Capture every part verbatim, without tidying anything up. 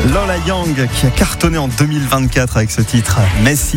Lola Young qui a cartonné en deux mille vingt-quatre avec ce titre, Messi.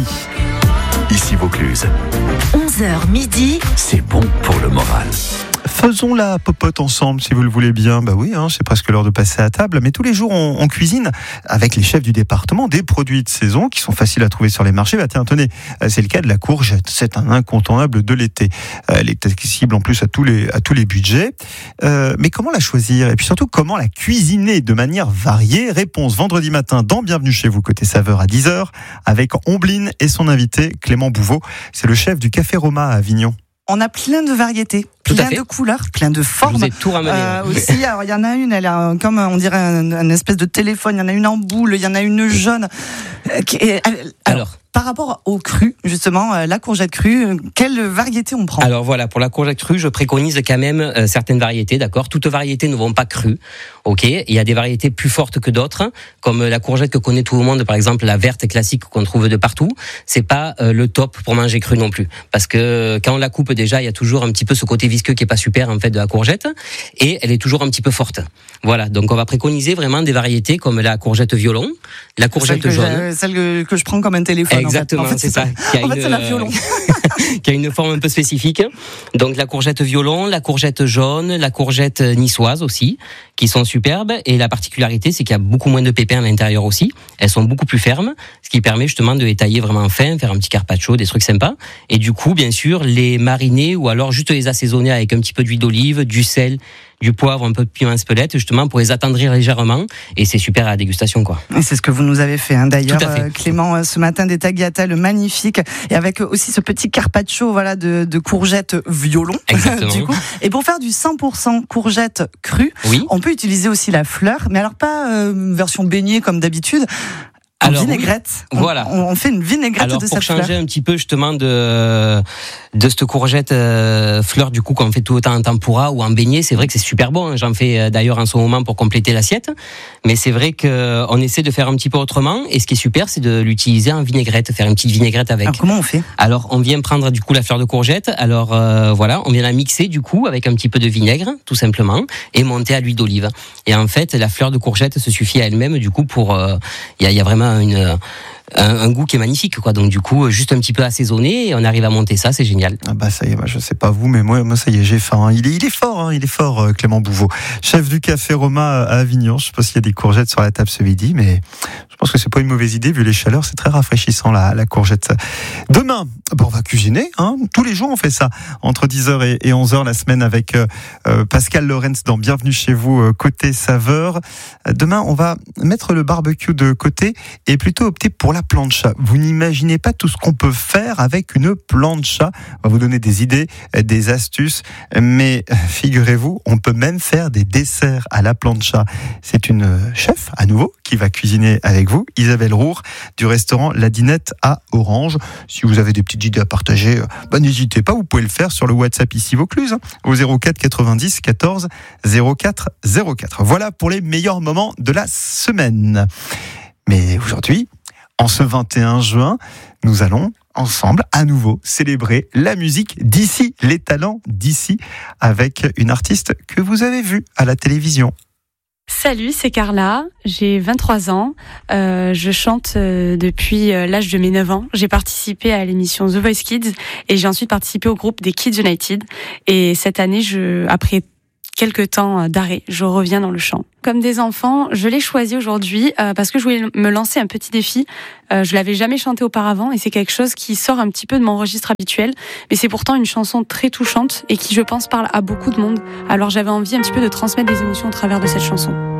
Ici Vaucluse. onze heures midi. C'est bon pour le moral. Faisons la popote ensemble si vous le voulez bien. Bah oui, hein, c'est presque l'heure de passer à table. Mais tous les jours, on, on cuisine avec les chefs du département des produits de saison qui sont faciles à trouver sur les marchés. Bah tiens, tenez, c'est le cas de la courgette. C'est un incontournable de l'été. Elle est accessible en plus à tous les, à tous les budgets. Euh, mais comment la choisir? Et puis surtout, comment la cuisiner de manière variée? Réponse vendredi matin dans Bienvenue chez vous, côté saveur à dix heures, avec Ombline et son invité Clément Bouveau. C'est le chef du Café Roma à Avignon. On a plein de variétés, plein de couleurs, plein de formes. Je vous ai tout ramené. Euh, aussi, alors il y en a une, elle a comme on dirait un, un espèce de téléphone. Il y en a une en boule, il y en a une jaune. Euh, qui est, alors, alors, par rapport au cru, justement, euh, la courgette crue, quelle variété on prend? Alors voilà, pour la courgette crue, je préconise quand même euh, certaines variétés, d'accord. Toutes variétés ne vont pas crues, ok. Il y a des variétés plus fortes que d'autres, comme la courgette que connaît tout le monde, par exemple la verte classique qu'on trouve de partout. C'est pas euh, le top pour manger cru non plus, parce que quand on la coupe déjà, il y a toujours un petit peu ce côté visqueux qui est pas super en fait de la courgette, et elle est toujours un petit peu forte. Voilà, donc on va préconiser vraiment des variétés comme la courgette violon, la courgette celle jaune, celle que, que je prends comme un téléphone. Exactement, en fait. En fait, c'est, c'est ça. ça. Qui a en une, fait, c'est la violon. qui a une forme un peu spécifique. Donc la courgette violon, la courgette jaune, la courgette niçoise aussi, qui sont superbes. Et la particularité, c'est qu'il y a beaucoup moins de pépins à l'intérieur aussi. Elles sont beaucoup plus fermes, ce qui permet justement de les tailler vraiment fin, faire un petit carpaccio, des trucs sympas. Et du coup, bien sûr, les mariner ou alors juste les assaisonner avec un petit peu d'huile d'olive, du sel, du poivre, un peu de piment spelette, justement pour les attendrir légèrement, et c'est super à la dégustation, quoi. Et c'est ce que vous nous avez fait, hein, d'ailleurs, fait. Euh, Clément, ce matin, des tagliatelles magnifiques, et avec aussi ce petit carpaccio, voilà, de, de courgettes violon. Exactement. Du coup. Et pour faire du cent pour cent courgette crue, oui. On peut utiliser aussi la fleur, mais alors pas euh, version beignet comme d'habitude. En Alors, vinaigrette. Oui. Voilà. On, on fait une vinaigrette Alors, de pour cette changer fleur. un petit peu justement de de cette courgette euh, fleur du coup qu'on fait tout le temps en tempura ou en beignet, c'est vrai que c'est super bon. Hein. J'en fais euh, d'ailleurs en ce moment pour compléter l'assiette. Mais c'est vrai que on essaie de faire un petit peu autrement. Et ce qui est super, c'est de l'utiliser en vinaigrette, faire une petite vinaigrette avec. Alors, comment on fait? Alors, on vient prendre du coup la fleur de courgette. Alors euh, voilà, on vient la mixer du coup avec un petit peu de vinaigre, tout simplement, et monter à l'huile d'olive. Et en fait, la fleur de courgette se suffit à elle-même du coup pour. Il euh, y, y a vraiment une Un, un goût qui est magnifique, quoi. Donc du coup, juste un petit peu assaisonné et on arrive à monter ça, c'est génial. Ah bah ça y est, moi, je sais pas vous, mais moi, moi ça y est, j'ai faim. Il est, il est fort, hein, il est fort, Clément Bouveau, chef du Café Roma à Avignon. Je sais pas s'il y a des courgettes sur la table ce midi, mais je pense que c'est pas une mauvaise idée vu les chaleurs. C'est très rafraîchissant la, la courgette. Demain, bah, on va cuisiner. Hein. Tous les jours, on fait ça entre dix heures et onze heures la semaine avec euh, Pascal Lorenz dans Bienvenue chez vous euh, côté saveur. Demain, on va mettre le barbecue de côté et plutôt opter pour la plancha. Vous n'imaginez pas tout ce qu'on peut faire avec une plancha. On va vous donner des idées, des astuces, mais figurez-vous, on peut même faire des desserts à la plancha. C'est une chef, à nouveau, qui va cuisiner avec vous, Isabelle Roure, du restaurant La Dinette à Orange. Si vous avez des petites idées à partager, bah, n'hésitez pas, vous pouvez le faire sur le WhatsApp ici Vaucluse, hein, au zéro quatre quatre-vingt-dix quatorze zéro quatre zéro quatre. Voilà pour les meilleurs moments de la semaine. Mais aujourd'hui, en ce vingt et un juin, nous allons ensemble, à nouveau, célébrer la musique d'ici, les talents d'ici, avec une artiste que vous avez vue à la télévision. Salut, c'est Carla, j'ai vingt-trois ans, euh, je chante euh, depuis euh, l'âge de mes neuf ans. J'ai participé à l'émission The Voice Kids et j'ai ensuite participé au groupe des Kids United. Et cette année, je, après quelques temps d'arrêt, je reviens dans le chant. Comme des enfants, je l'ai choisi aujourd'hui euh, parce que je voulais me lancer un petit défi. Euh, je l'avais jamais chanté auparavant et c'est quelque chose qui sort un petit peu de mon registre habituel. Mais c'est pourtant une chanson très touchante et qui, je pense, parle à beaucoup de monde. Alors j'avais envie un petit peu de transmettre des émotions au travers de cette chanson.